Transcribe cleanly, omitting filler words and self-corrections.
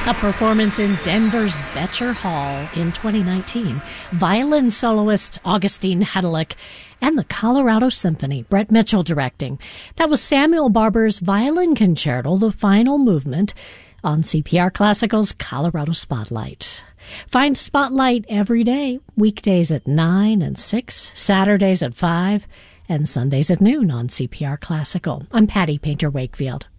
A performance in Denver's Becher Hall in 2019. Violin soloist Augustine Hedelick and the Colorado Symphony, Brett Mitchell directing. That was Samuel Barber's Violin Concerto, the final movement, on CPR Classical's Colorado Spotlight. Find Spotlight every day, weekdays at 9 and 6, Saturdays at 5, and Sundays at noon on CPR Classical. I'm Patty Painter Wakefield.